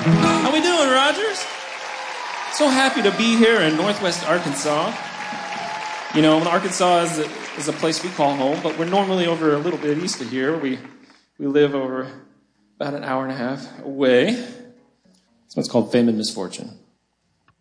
How we doing, Rogers? So happy to be here in Northwest Arkansas. You know, Arkansas is a place we call home, but we're normally over a little bit east of here. We live over about an hour and a half away. It's what's called Fame and Misfortune.